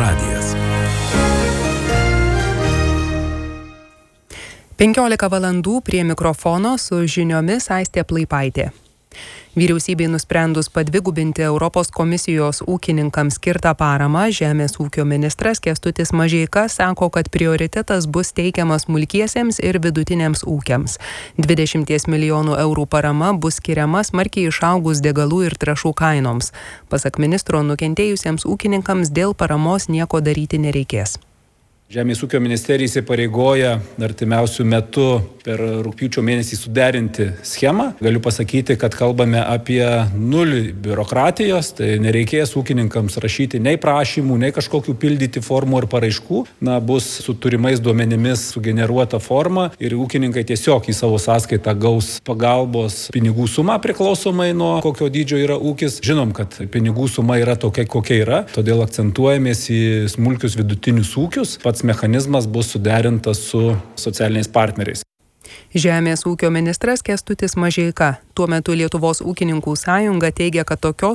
radijas. 15 valandų prie mikrofono su žiniomis Aistė Plaipaitė. Vyriausybei nusprendus padvigubinti Europos komisijos ūkininkams skirtą paramą, Žemės ūkio ministras Kęstutis Mažeika sako, kad prioritetas bus teikiamas smulkiesiems ir vidutiniams ūkiams. 20 milijonų eurų parama bus skiriama smarkiai išaugus degalų ir trąšų kainoms. Pasak ministro, nukentėjusiems ūkininkams dėl paramos nieko daryti nereikės. Žemės ūkio ministerija įsipareigoja artimiausių metų per rugpjūčio mėnesį suderinti schemą. Galiu pasakyti, kad kalbame apie nulį biurokratijos, tai nereikės ūkininkams rašyti nei prašymų, nei kažkokių pildyti formų ar paraiškų. Bus su turimais duomenimis sugeneruota forma ir ūkininkai tiesiog į savo sąskaitą gaus pagalbos pinigų sumą priklausomai nuo kokio dydžio yra ūkis. Žinom, kad pinigų suma yra tokia, kokia yra, todėl akcentuojamės į smulkius vidutinius ūkius. Pats mechanizmas bus suderintas su socialiniais partneriais. Žemės ūkio ministras Kęstutis Mažeika. Tuo metu Lietuvos ūkininkų sąjunga teigia, kad tokios